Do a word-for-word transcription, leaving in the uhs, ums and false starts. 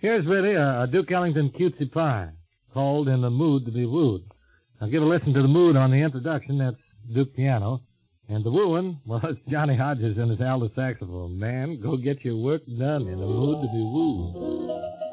Here's Biddy, a, a Duke Ellington cutesy pie, called In the Mood to Be Wooed. Now give a listen to the mood on the introduction. That's Duke piano. And the wooing, well, it's Johnny Hodges and his alto saxophone. Man, go get your work done. In the mood to be wooed.